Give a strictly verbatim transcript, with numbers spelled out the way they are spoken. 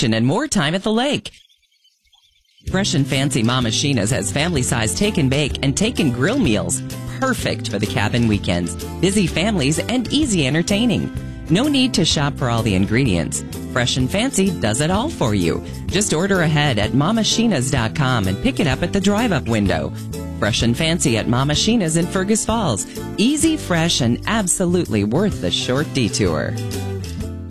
and more time at the lake. Fresh and Fancy Mama Sheena's has family-size take and bake and take and grill meals. Perfect for the cabin weekends, busy families, and easy entertaining. No need to shop for all the ingredients. Fresh and Fancy does it all for you. Just order ahead at mama sheenas dot com and pick it up at the drive-up window. Fresh and Fancy at Mama Sheena's in Fergus Falls. Easy, fresh, and absolutely worth the short detour.